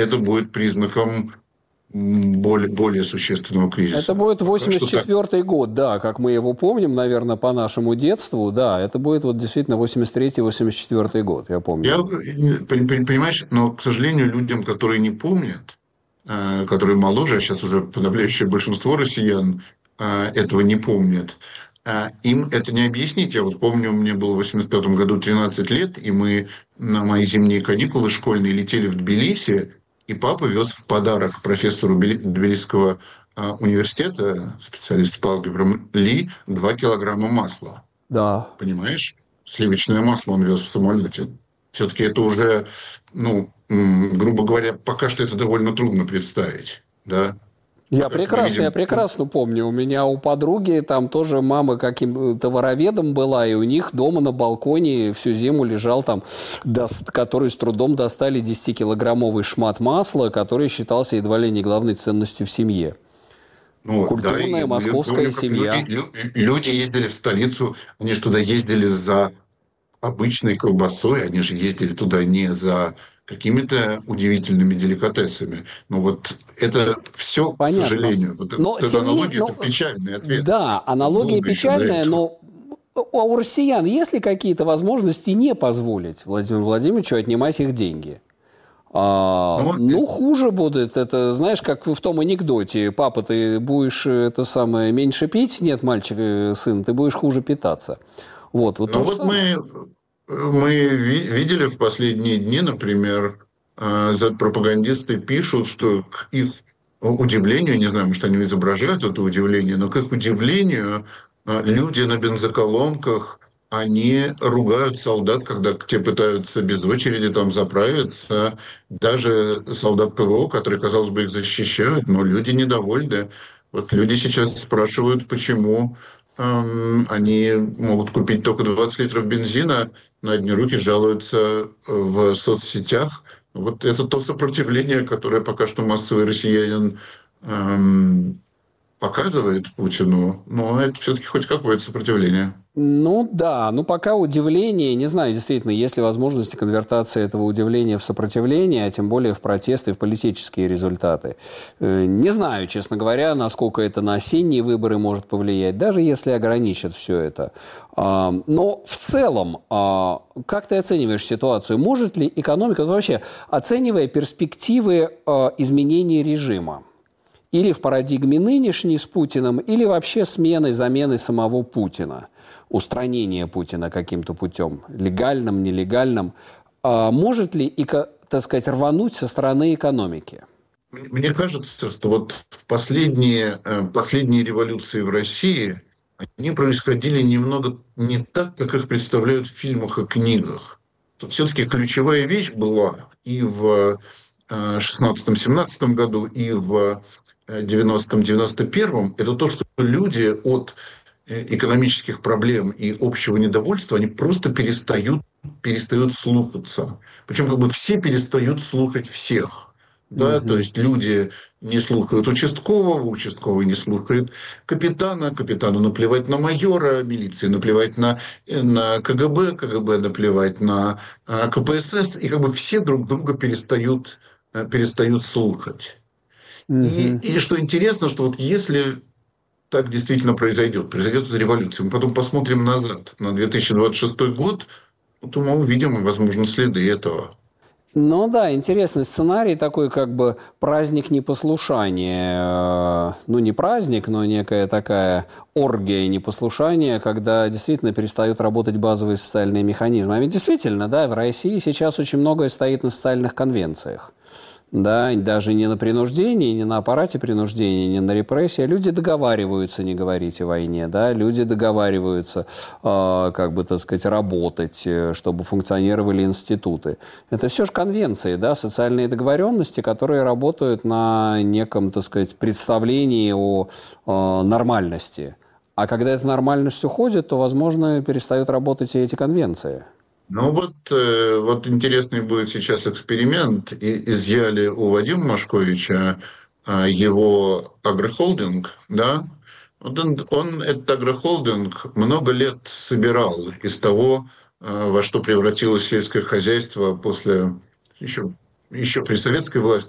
это будет признаком более существенного Это кризиса. будет Пока что так. 84-й год, да, как мы его помним, наверное, по нашему детству, да, это будет вот действительно 83-84 год, я помню. Понимаешь, но, к сожалению, людям, которые не помнят, которые моложе, а сейчас уже подавляющее большинство россиян этого не помнят, им это не объяснить. Я вот помню, мне было в 85 году 13 лет, и мы на мои зимние каникулы школьные летели в Тбилиси, и папа вез в подарок профессору Тбилисского университета, специалисту по алгебрам Ли, 2 килограмма масла. Да. Понимаешь? Сливочное масло он вез в самолете. Все-таки это уже, ну, грубо говоря, пока что это довольно трудно представить, да? Я Пока что мы прекрасно, я видим. прекрасно помню. У меня у подруги там тоже мама каким-то вороведом была, и у них дома на балконе всю зиму лежал там, который с трудом достали 10-килограммовый шмат масла, который считался едва ли не главной ценностью в семье. Ну, да, и Культурная я московская помню, как семья. люди ездили в столицу, они же туда ездили за обычной колбасой, они же ездили туда не за какими-то удивительными деликатесами. Но вот это все, к Понятно. сожалению, вот Но, эта тем не менее, аналогия, это печальный ответ. да, аналогия Долго еще до печальная, этого. но у россиян есть ли какие-то возможности не позволить Владимиру Владимировичу отнимать их деньги? Ну, Ну, хуже будет. Это, знаешь, как в том анекдоте. Папа, ты будешь это самое меньше пить? Нет, мальчик, сын, ты будешь хуже питаться. Вот ну то же вот самое. мы видели в последние дни, например, пропагандисты пишут, что к их удивлению, не знаю, может, они изображают это удивление, но к их удивлению люди на бензоколонках, они ругают солдат, когда те пытаются без очереди там заправиться. Даже солдат ПВО, которые, казалось бы, их защищают, но люди недовольны. Вот люди сейчас спрашивают, почему они могут купить только 20 литров бензина, на одни руки жалуются в соцсетях. Вот это то сопротивление, которое пока что массовый россиянин показывает Путину, но это все-таки хоть какое-то сопротивление. Ну да, ну пока удивление, не знаю, действительно, есть ли возможности конвертации этого удивления в сопротивление, а тем более в протесты, в политические результаты. Не знаю, честно говоря, насколько это на осенние выборы может повлиять, даже если ограничат все это. Но в целом, как ты оцениваешь ситуацию? Может ли экономика, вообще оценивая перспективы изменения режима, или в парадигме нынешней с Путиным, или вообще сменой, заменой самого Путина, устранения Путина каким-то путем, легальным, нелегальным, может ли, так сказать, рвануть со стороны экономики? Мне кажется, что вот в последние революции в России, они происходили немного не так, как их представляют в фильмах и книгах. Все-таки ключевая вещь была и в 16-17 году, и в 90-91, это то, что люди от экономических проблем и общего недовольства, они просто перестают слушаться. Причем как бы все перестают слушать всех. Да, то Мгм. есть люди не слушают участкового, участковый не слушает капитана, капитану наплевать на майора, милиции наплевать на КГБ, КГБ наплевать на КПСС, и как бы все друг друга перестают слушать. Мгм. И что интересно, что вот если так действительно произойдет эта революция, мы потом посмотрим назад на 2026 год, то мы увидим, возможно, следы этого. Ну да, интересный сценарий такой, как бы праздник непослушания. Ну, не праздник, но некая такая оргия непослушания, когда действительно перестают работать базовые социальные механизмы. А ведь действительно, да, в России сейчас очень многое стоит на социальных конвенциях. Да, даже не на принуждении, не на аппарате принуждения, не на репрессии. Люди договариваются не говорить о войне, да, люди договариваются, как бы, так сказать, работать, чтобы функционировали институты. Это все же конвенции, да, социальные договоренности, которые работают на неком, так сказать, представлении о нормальности. А когда эта нормальность уходит, то, возможно, перестают работать и эти конвенции. Ну вот интересный будет сейчас эксперимент. Изъяли у Вадима Машковича его агрохолдинг, да? Вот он этот агрохолдинг много лет собирал из того, во что превратилось сельское хозяйство после еще при советской власти.